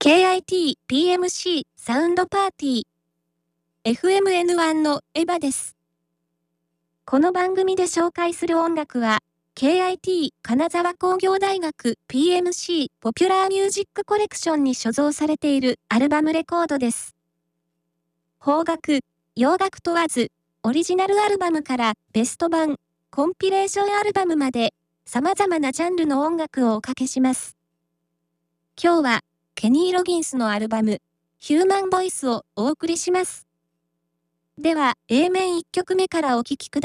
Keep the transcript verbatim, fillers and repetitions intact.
ケーアイティーピーエムシー サウンドパーティー エフエムエヌワン のエヴァです。この番組で紹介する音楽は ケーアイティー 金沢工業大学 ピーエムシー ポピュラーミュージックコレクションに所蔵されているアルバムレコードです。邦楽、洋楽問わず、オリジナルアルバムからベスト版、コンピレーションアルバムまで様々なジャンルの音楽をおかけします。今日はケニー・ロギンスのアルバム、ヒューマンボイスをお送りします。では、エー 面いっきょくめからお聴きください。